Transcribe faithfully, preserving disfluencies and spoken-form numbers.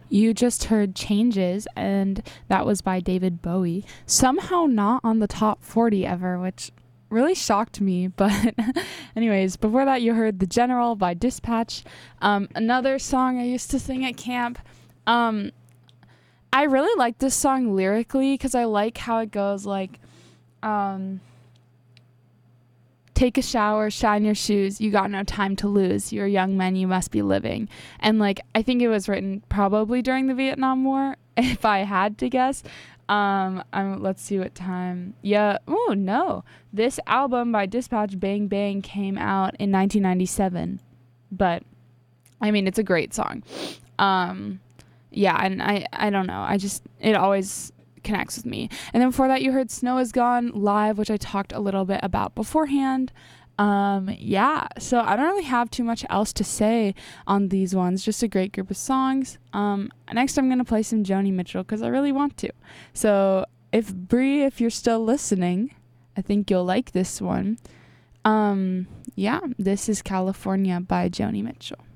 You just heard Changes, and that was by David Bowie. Somehow not on the top forty ever, which really shocked me. But anyways, before that you heard The General by Dispatch, um, another song I used to sing at camp. Um, I really like this song lyrically because I like how it goes like, um, take a shower, shine your shoes, you got no time to lose, you're a young man, you must be living. And like, I think it was written probably during the Vietnam War, if I had to guess. Um, um let's see what time. Yeah, oh no. This album by Dispatch, Bang Bang, came out in nineteen ninety-seven. But, I mean, it's a great song. Um, yeah, and I, I don't know, I just, it always connects with me. And then before that you heard Snow Is Gone live, which I talked a little bit about beforehand. Um yeah, so I don't really have too much else to say on these ones. Just a great group of songs. Um next I'm gonna play some Joni Mitchell because I really want to. So if Bree, if you're still listening, I think you'll like this one. Um yeah, this is California by Joni Mitchell.